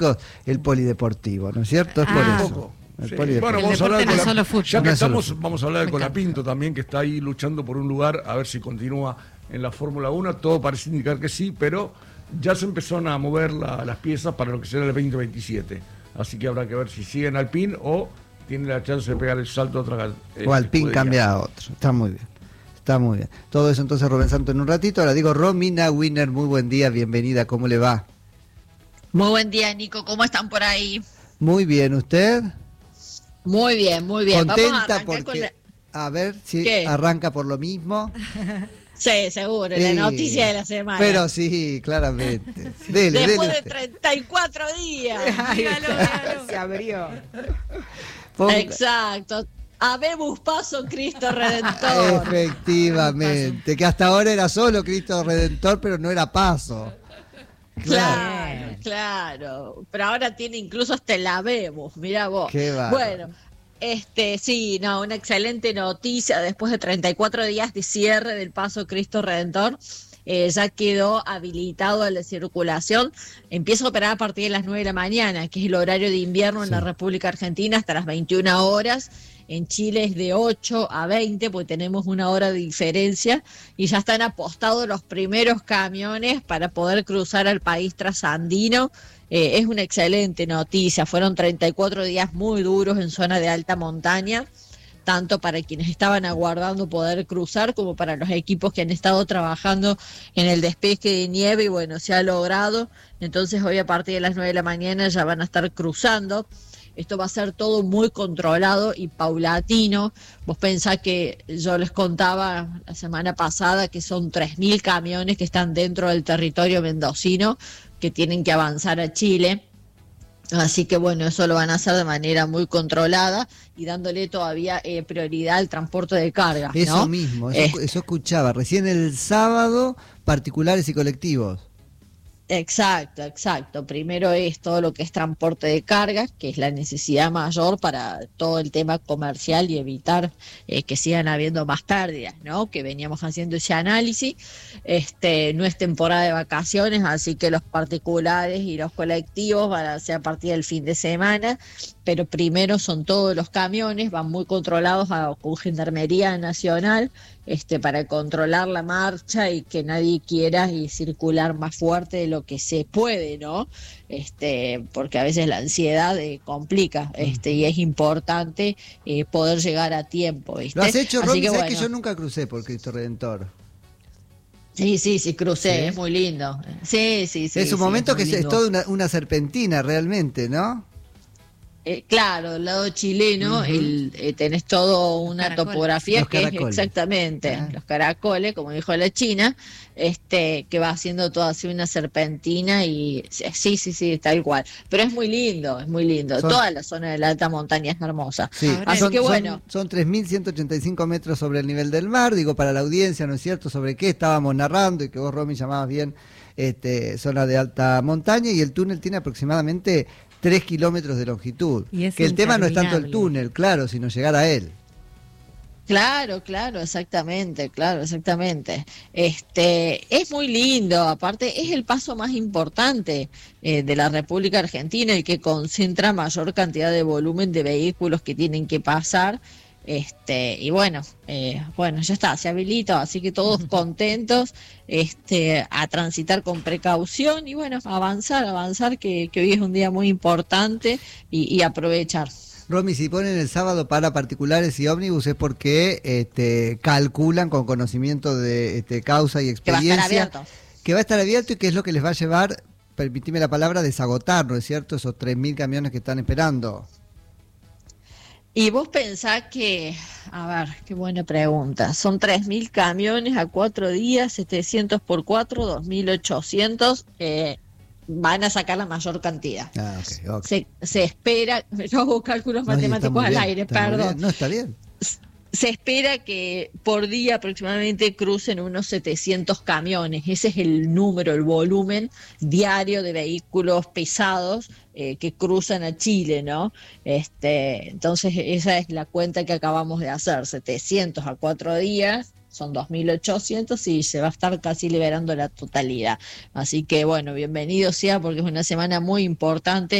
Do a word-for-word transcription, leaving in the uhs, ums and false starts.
el polideportivo, ¿no es cierto? Es por Ah. eso. El Sí. polideportivo. Bueno, El vamos a hablar deporte de no es Cola- solo fútbol. ya que No es solo estamos, fútbol. vamos a hablar de Me Colapinto también, que está ahí luchando por un lugar, a ver si continúa en la Fórmula uno. Todo parece indicar que sí, pero ya se empezaron a mover la- las piezas para lo que será el veinte veintisiete. Así que habrá que ver si sigue en Alpine o tiene la chance de pegar el salto a otra. eh, O Alpine escudería. cambia a otro. Está muy bien. Está muy bien. Todo eso entonces Rubén Santo en un ratito. Ahora digo, Romina Winner, muy buen día, bienvenida, ¿cómo le va? Muy buen día, Nico. ¿Cómo están por ahí? Muy bien, ¿usted? Muy bien, muy bien. Vamos a Contenta arrancar porque, con la... a ver si ¿Qué? arranca por lo mismo. Sí, seguro, Sí. la noticia de la semana. Pero sí, claramente. Dele, Después dele de usted. treinta y cuatro días. Dígalo, dígalo. Se abrió. Ponga- Exacto. Habemos paso Cristo Redentor. Efectivamente, que hasta ahora era solo Cristo Redentor, pero no era paso. Claro, claro. Pero ahora tiene incluso hasta el Habemos, mirá vos. Qué bárbaro. Bueno, este, sí, no, una excelente noticia. Después de treinta y cuatro días de cierre del paso Cristo Redentor, eh, ya quedó habilitado a la circulación. Empieza a operar a partir de las nueve de la mañana, que es el horario de invierno en Sí. la República Argentina, hasta las veintiuna horas. En Chile es de ocho a veinte, porque tenemos una hora de diferencia, y ya están apostados los primeros camiones para poder cruzar al país trasandino. Eh, es una excelente noticia. Fueron treinta y cuatro días muy duros en zona de alta montaña, tanto para quienes estaban aguardando poder cruzar como para los equipos que han estado trabajando en el despeje de nieve, y bueno, se ha logrado. Entonces hoy a partir de las nueve de la mañana ya van a estar cruzando. Esto va a ser todo muy controlado y paulatino. Vos pensás que yo les contaba la semana pasada que son tres mil camiones que están dentro del territorio mendocino que tienen que avanzar a Chile. Así que bueno, eso lo van a hacer de manera muy controlada y dándole todavía eh, prioridad al transporte de carga, ¿no? Eso mismo, eso, Eh, eso escuchaba. Recién el sábado, particulares y colectivos. Exacto, exacto. Primero es todo lo que es transporte de cargas, que es la necesidad mayor para todo el tema comercial y evitar eh, que sigan habiendo más pérdidas, ¿no? Que veníamos haciendo ese análisis. Este, no es temporada de vacaciones, así que los particulares y los colectivos van a ser a partir del fin de semana, pero primero son todos los camiones, van muy controlados a, con Gendarmería Nacional, este, para controlar la marcha y que nadie quiera y circular más fuerte de lo que se puede, ¿no? Este, porque a veces la ansiedad eh, complica, este, y es importante eh, poder llegar a tiempo, ¿viste? ¿Lo has hecho, Así Romy? que, ¿Sabes bueno, que yo nunca crucé por Cristo Redentor? Sí, sí, sí, crucé, ¿Sí? es muy lindo. Sí, sí, sí. es un sí, momento muy que es, es lindo. toda una, una serpentina realmente, ¿no? Eh, claro, del lado chileno, Ujú. el, eh, tenés todo una caracoles. topografía Los que es caracoles. exactamente Ah. los caracoles, como dijo la China, este, que va haciendo toda así una serpentina y sí, sí, sí, tal cual. Pero es muy lindo, es muy lindo. Son- Toda la zona de la alta montaña es hermosa. Sí, Ahora- Así son, que son- bueno. son tres mil ciento ochenta y cinco metros sobre el nivel del mar, digo, para la audiencia, ¿no es cierto?, sobre qué estábamos narrando y que vos, Romy, llamabas bien este, zona de alta montaña, y el túnel tiene aproximadamente tres kilómetros de longitud. Y es Que el tema no es tanto el interminable. túnel, claro, sino llegar a él. Claro, claro, exactamente, claro, exactamente. Este, es muy lindo, aparte es el paso más importante eh, de la República Argentina, el que concentra mayor cantidad de volumen de vehículos que tienen que pasar. Este, y bueno, eh, bueno, ya está, se habilitó, así que todos contentos, este, a transitar con precaución y bueno, avanzar, avanzar, que, que hoy es un día muy importante y, y aprovechar. Romy, si ponen el sábado para particulares y ómnibus es porque este, calculan con conocimiento de este, causa y Que va a estar experiencia abierto. que va a estar abierto y que es lo que les va a llevar, permitime la palabra, desagotar, ¿no es cierto?, esos tres mil camiones que están esperando. Y vos pensás que, a ver, qué buena pregunta, son tres mil camiones a cuatro días, setecientos por cuatro, dos mil ochocientos, eh, van a sacar la mayor cantidad. Ah, ok, ok. Se, se espera, yo hago cálculos No, y está matemáticos muy al bien, aire, está muy perdón. bien. No, está bien. Se espera que por día aproximadamente crucen unos setecientos camiones. Ese es el número, el volumen diario de vehículos pesados eh, que cruzan a Chile, ¿no? Este, entonces esa es la cuenta que acabamos de hacer, setecientos a cuatro días, son dos mil ochocientos y se va a estar casi liberando la totalidad. Así que bueno, bienvenido sea porque es una semana muy importante